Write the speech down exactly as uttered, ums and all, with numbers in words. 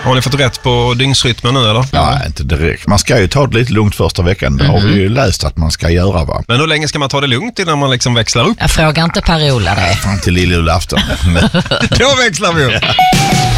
Har ni fått rätt på dygnsrytmen nu eller? Ja, inte direkt. Man ska ju ta det lite lugnt första veckan. Det har vi ju läst att man ska göra, va? Men hur länge ska man ta det lugnt innan man liksom växlar upp? Jag frågar inte Per-Ola det. Fram till lilljulafton. Då växlar vi upp.